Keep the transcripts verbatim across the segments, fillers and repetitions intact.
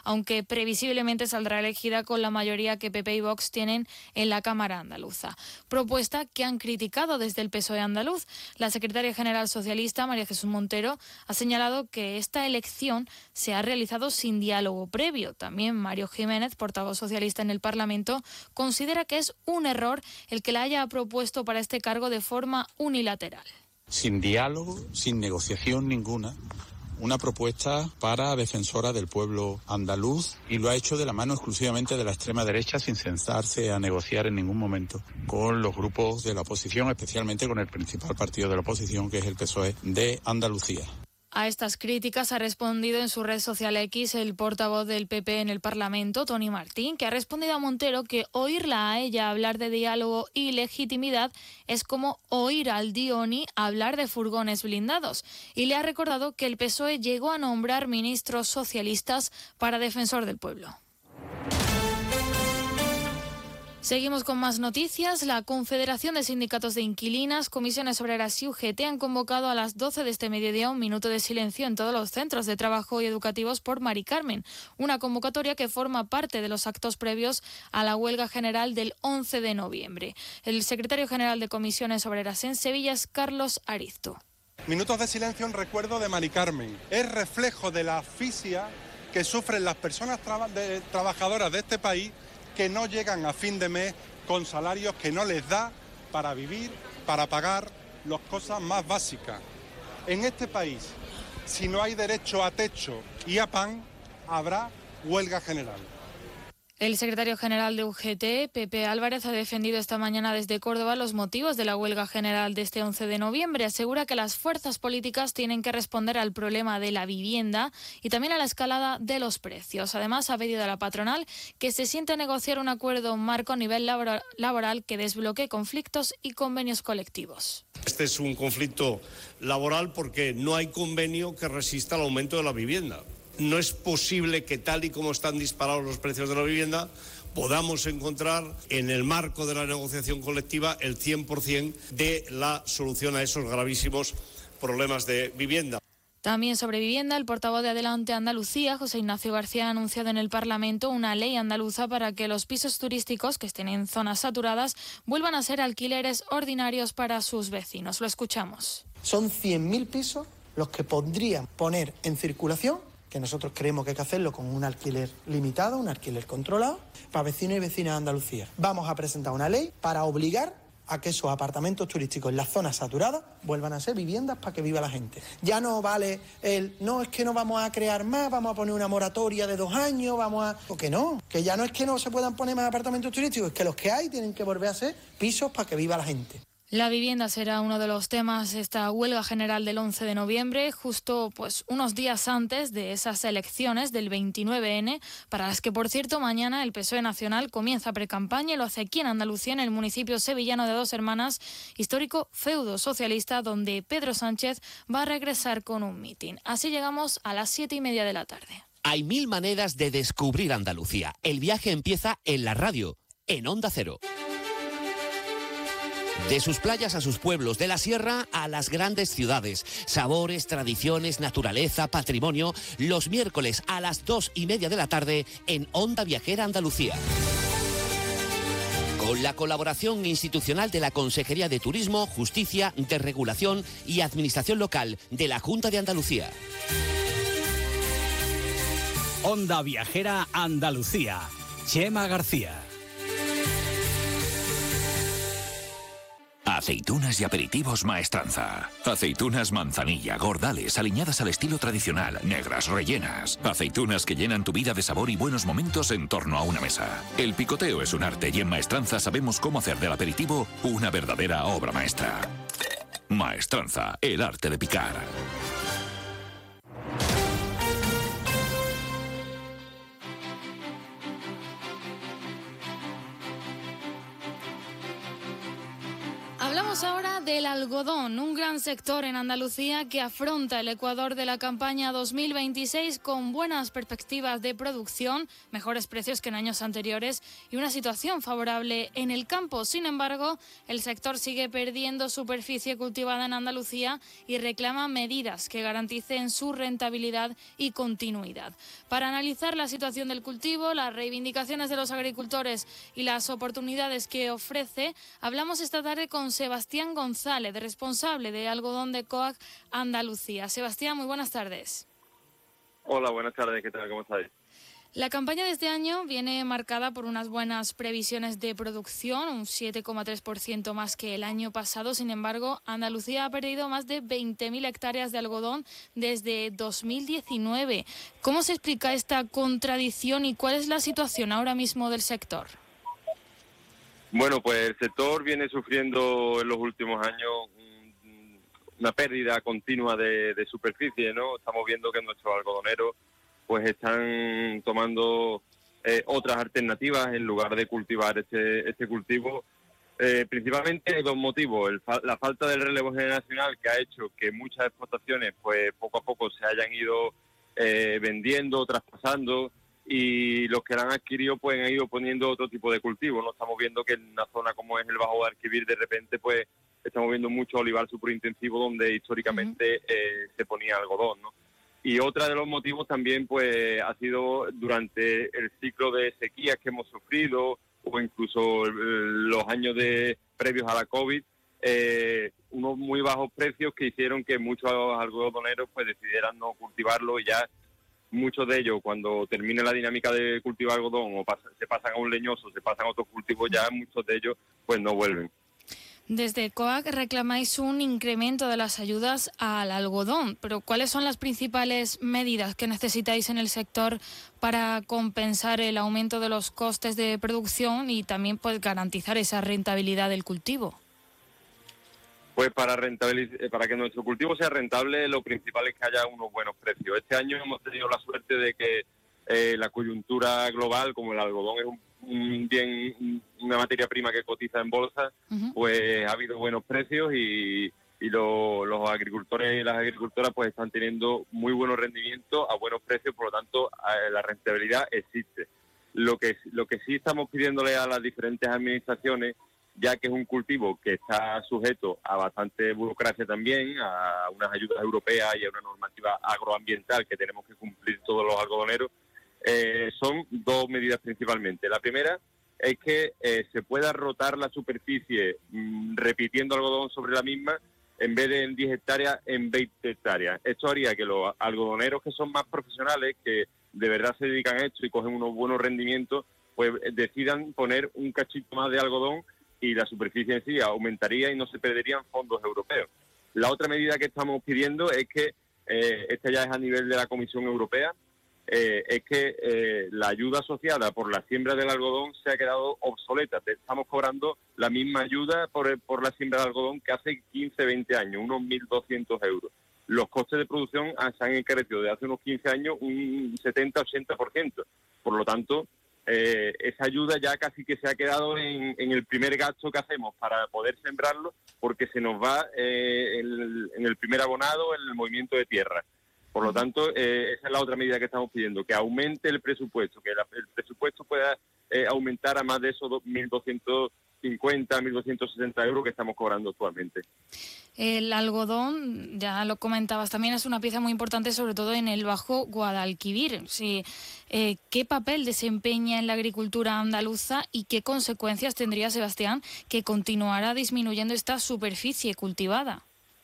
aunque previsiblemente saldrá elegida con la mayoría que P P y Vox tienen en la Cámara andaluza. Propuesta que han criticado desde el P S O E andaluz. La secretaria general socialista, María Jesús Montero, ha señalado que esta elección se ha realizado sin diálogo previo. También Mario Jiménez, portavoz socialista en el Parlamento, considera que es un error el que la haya propuesto para este cargo de forma unilateral. Sin diálogo, sin negociación ninguna, una propuesta para defensora del pueblo andaluz, y lo ha hecho de la mano exclusivamente de la extrema derecha, sin sentarse a negociar en ningún momento con los grupos de la oposición, especialmente con el principal partido de la oposición, que es el P S O E de Andalucía. A estas críticas ha respondido en su red social X el portavoz del P P en el Parlamento, Tony Martín, que ha respondido a Montero que oírla a ella hablar de diálogo y legitimidad es como oír al Dioni hablar de furgones blindados, y le ha recordado que el P S O E llegó a nombrar ministros socialistas para defensor del pueblo. Seguimos con más noticias. La Confederación de Sindicatos de Inquilinas, Comisiones Obreras y U G T han convocado a las doce de este mediodía un minuto de silencio en todos los centros de trabajo y educativos por Mari Carmen, una convocatoria que forma parte de los actos previos a la huelga general del once de noviembre. El secretario general de Comisiones Obreras en Sevilla es Carlos Arizto. Minutos de silencio en recuerdo de Mari Carmen. Es reflejo de la asfixia que sufren las personas traba- de, trabajadoras de este país, que no llegan a fin de mes con salarios que no les da para vivir, para pagar las cosas más básicas. En este país, si no hay derecho a techo y a pan, habrá huelga general. El secretario general de U G T, Pepe Álvarez, ha defendido esta mañana desde Córdoba los motivos de la huelga general de este once de noviembre. Asegura que las fuerzas políticas tienen que responder al problema de la vivienda y también a la escalada de los precios. Además, ha pedido a la patronal que se siente a negociar un acuerdo marco a nivel labor- laboral que desbloquee conflictos y convenios colectivos. Este es un conflicto laboral porque no hay convenio que resista al aumento de la vivienda. No es posible que, tal y como están disparados los precios de la vivienda, podamos encontrar en el marco de la negociación colectiva el cien por ciento de la solución a esos gravísimos problemas de vivienda. También sobre vivienda, el portavoz de Adelante Andalucía, José Ignacio García, ha anunciado en el Parlamento una ley andaluza para que los pisos turísticos que estén en zonas saturadas vuelvan a ser alquileres ordinarios para sus vecinos. Lo escuchamos. Son cien mil pisos los que podrían poner en circulación, que nosotros creemos que hay que hacerlo con un alquiler limitado, un alquiler controlado, para vecinos y vecinas de Andalucía. Vamos a presentar una ley para obligar a que esos apartamentos turísticos en las zonas saturadas vuelvan a ser viviendas para que viva la gente. Ya no vale el, no, es que no vamos a crear más, vamos a poner una moratoria de dos años, vamos a... O que no, que ya no es que no se puedan poner más apartamentos turísticos, es que los que hay tienen que volver a ser pisos para que viva la gente. La vivienda será uno de los temas de esta huelga general del once de noviembre, justo pues unos días antes de esas elecciones del veintinueve ene, para las que, por cierto, mañana el P S O E nacional comienza precampaña y lo hace aquí en Andalucía, en el municipio sevillano de Dos Hermanas, histórico feudo socialista, donde Pedro Sánchez va a regresar con un mitin. Así llegamos a las siete y media de la tarde. Hay mil maneras de descubrir Andalucía. El viaje empieza en la radio, en Onda Cero. De sus playas a sus pueblos, de la sierra a las grandes ciudades. Sabores, tradiciones, naturaleza, patrimonio. Los miércoles a las dos y media de la tarde en Onda Viajera Andalucía. Con la colaboración institucional de la Consejería de Turismo, Justicia, Desregulación y Administración Local de la Junta de Andalucía. Onda Viajera Andalucía. Chema García. Aceitunas y aperitivos Maestranza. Aceitunas manzanilla, gordales, aliñadas al estilo tradicional, negras, rellenas. Aceitunas que llenan tu vida de sabor y buenos momentos en torno a una mesa. El picoteo es un arte y en Maestranza sabemos cómo hacer del aperitivo una verdadera obra maestra. Maestranza, el arte de picar. Hablamos ahora del algodón, un gran sector en Andalucía que afronta el ecuador de la campaña dos mil veintiséis con buenas perspectivas de producción, mejores precios que en años anteriores y una situación favorable en el campo. Sin embargo, el sector sigue perdiendo superficie cultivada en Andalucía y reclama medidas que garanticen su rentabilidad y continuidad. Para analizar la situación del cultivo, las reivindicaciones de los agricultores y las oportunidades que ofrece, hablamos esta tarde con Sebastián González, responsable de algodón de Coag Andalucía. Sebastián, muy buenas tardes. Hola, buenas tardes, ¿qué tal? ¿Cómo estáis? La campaña de este año viene marcada por unas buenas previsiones de producción, un siete coma tres por ciento más que el año pasado. Sin embargo, Andalucía ha perdido más de veinte mil hectáreas de algodón desde dos mil diecinueve. ¿Cómo se explica esta contradicción y cuál es la situación ahora mismo del sector? Bueno, pues el sector viene sufriendo en los últimos años una pérdida continua de, de superficie, ¿no? Estamos viendo que nuestros algodoneros pues están tomando eh, otras alternativas en lugar de cultivar este, este cultivo. Eh, principalmente hay dos motivos. El, la falta del relevo generacional, que ha hecho que muchas explotaciones pues poco a poco se hayan ido eh, vendiendo, traspasando, y los que la han adquirido pues han ido poniendo otro tipo de cultivo, ¿no? Estamos viendo que en una zona como es el Bajo Guadalquivir, de repente pues estamos viendo mucho olivar superintensivo donde históricamente eh, se ponía algodón, ¿no? Y otra de los motivos también pues ha sido durante el ciclo de sequías que hemos sufrido o incluso los años de previos a la COVID, eh, unos muy bajos precios que hicieron que muchos algodoneros pues decidieran no cultivarlo, y ya muchos de ellos, cuando termine la dinámica de cultivar algodón o pasa, se pasan a un leñoso, se pasan a otros cultivos, ya muchos de ellos pues no vuelven. Desde Coag reclamáis un incremento de las ayudas al algodón, pero ¿cuáles son las principales medidas que necesitáis en el sector para compensar el aumento de los costes de producción y también pues garantizar esa rentabilidad del cultivo? Pues para rentabilizar, para que nuestro cultivo sea rentable, lo principal es que haya unos buenos precios. Este año hemos tenido la suerte de que eh, la coyuntura global, como el algodón es un, un bien, una materia prima que cotiza en bolsa, uh-huh. pues ha habido buenos precios y, y lo, los agricultores y las agricultoras pues están teniendo muy buenos rendimientos a buenos precios, por lo tanto eh, la rentabilidad existe. Lo que, lo que sí estamos pidiéndole a las diferentes administraciones, ya que es un cultivo que está sujeto a bastante burocracia también, a unas ayudas europeas y a una normativa agroambiental que tenemos que cumplir todos los algodoneros, eh, son dos medidas principalmente. La primera es que eh, se pueda rotar la superficie mmm, repitiendo algodón sobre la misma, en vez de en diez hectáreas, en veinte hectáreas. Esto haría que los algodoneros que son más profesionales, que de verdad se dedican a esto y cogen unos buenos rendimientos, pues decidan poner un cachito más de algodón y la superficie en sí aumentaría y no se perderían fondos europeos. La otra medida que estamos pidiendo es que, eh, esta ya es a nivel de la Comisión Europea, eh, es que eh, la ayuda asociada por la siembra del algodón se ha quedado obsoleta. Estamos cobrando la misma ayuda por, por la siembra de algodón que hace quince, veinte años, unos mil doscientos euros. Los costes de producción se han encarecido de hace unos quince años un setenta a ochenta por ciento. Por lo tanto, Eh, esa ayuda ya casi que se ha quedado en, en el primer gasto que hacemos para poder sembrarlo, porque se nos va eh, en, en el primer abonado, en el movimiento de tierra. Por lo tanto, eh, esa es la otra medida que estamos pidiendo, que aumente el presupuesto, que la, el presupuesto pueda eh, aumentar a más de esos mil doscientos cincuenta, mil doscientos sesenta euros que estamos cobrando actualmente. El algodón, ya lo comentabas, también es una pieza muy importante, sobre todo en el Bajo Guadalquivir. Sí, eh, ¿qué papel desempeña en la agricultura andaluza y qué consecuencias tendría, Sebastián, que continuara disminuyendo esta superficie cultivada?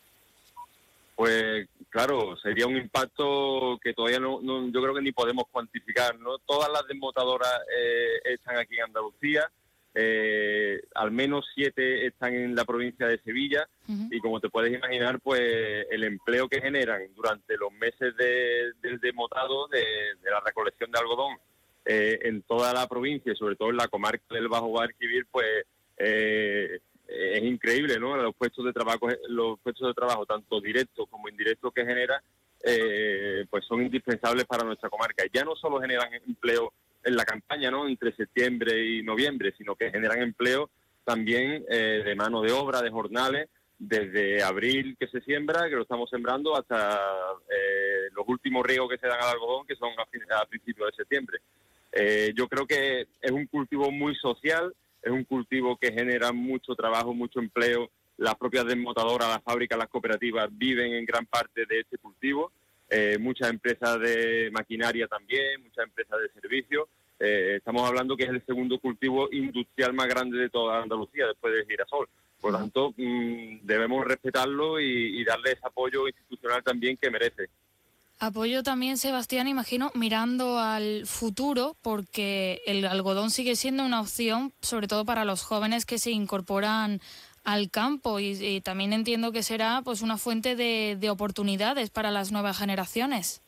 Pues claro, sería un impacto que todavía no, no yo creo que ni podemos cuantificar, ¿no? Todas las desmotadoras eh, están aquí en Andalucía. Eh, al menos siete están en la provincia de Sevilla, uh-huh. y como te puedes imaginar, pues el empleo que generan durante los meses de, del desmotado, de, de la recolección de algodón eh, en toda la provincia, y sobre todo en la comarca del Bajo Guadalquivir, pues eh, es increíble, ¿no? Los puestos de trabajo, los puestos de trabajo tanto directos como indirectos que genera, eh, pues son indispensables para nuestra comarca. Ya no solo generan empleo en la campaña, ¿no?, entre septiembre y noviembre, sino que generan empleo también eh, de mano de obra, de jornales, desde abril que se siembra, que lo estamos sembrando, hasta eh, los últimos riegos que se dan al algodón, que son a, fin, a principios de septiembre. Eh, yo creo que es un cultivo muy social, es un cultivo que genera mucho trabajo, mucho empleo. Las propias desmontadoras, las fábricas, las cooperativas viven en gran parte de este cultivo. Eh, muchas empresas de maquinaria también, muchas empresas de servicios. Eh, estamos hablando que es el segundo cultivo industrial más grande de toda Andalucía, después del girasol. Por lo tanto, mmm, debemos respetarlo y, y darle ese apoyo institucional también que merece. Apoyo también, Sebastián, imagino, mirando al futuro, porque el algodón sigue siendo una opción, sobre todo para los jóvenes que se incorporan al campo, y, y también entiendo que será pues una fuente de, de oportunidades para las nuevas generaciones.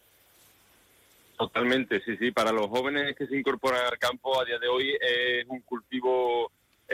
Totalmente, sí, sí. Para los jóvenes que se incorporan al campo a día de hoy es un cultivo,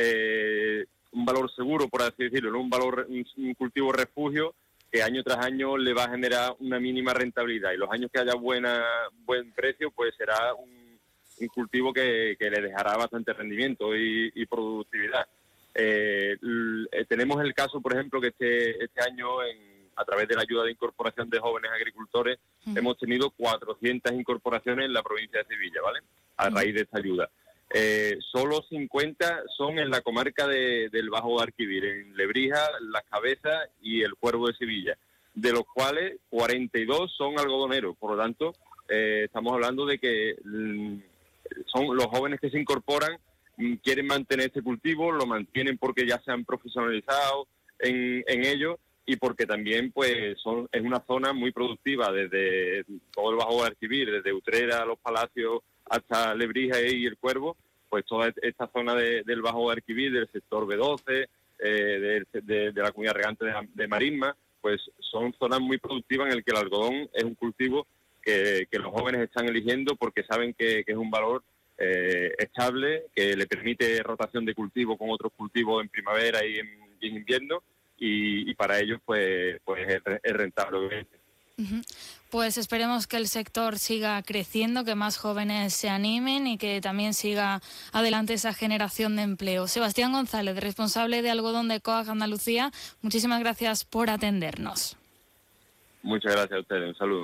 eh, un valor seguro, por así decirlo, ¿no? Un valor, un, un cultivo refugio que año tras año le va a generar una mínima rentabilidad, y los años que haya buena buen precio, pues será un, un cultivo que, que le dejará bastante rendimiento y, y productividad. Eh, l- tenemos el caso, por ejemplo, que este, este año, en, a través de la ayuda de incorporación de jóvenes agricultores, uh-huh. hemos tenido cuatrocientas incorporaciones en la provincia de Sevilla, ¿vale? A uh-huh. raíz de esta ayuda. Eh, solo cincuenta son en la comarca de, del Bajo Guadalquivir, en Lebrija, Las Cabezas y el Cuervo de Sevilla, de los cuales cuarenta y dos son algodoneros. Por lo tanto, eh, estamos hablando de que mm, son los jóvenes que se incorporan, mm, quieren mantener este cultivo, lo mantienen porque ya se han profesionalizado en, en ello, y porque también pues son es una zona muy productiva, desde todo el Bajo Guadalquivir, desde Utrera, Los Palacios, hasta Lebrija y el Cuervo, pues toda esta zona de, del Bajo Guadalquivir, del sector B doce, eh, de, de, de la comunidad regante de, de Marisma, pues son zonas muy productivas en el que el algodón es un cultivo que, que los jóvenes están eligiendo porque saben que, que es un valor eh, estable, que le permite rotación de cultivo con otros cultivos en primavera y en, y en invierno, y, y para ellos pues, pues es, es rentable, obviamente. Uh-huh. Pues esperemos que el sector siga creciendo, que más jóvenes se animen y que también siga adelante esa generación de empleo. Sebastián González, responsable de algodón de C O A G Andalucía, muchísimas gracias por atendernos. Muchas gracias a ustedes, un saludo.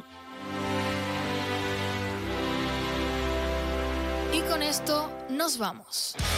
Y con esto nos vamos.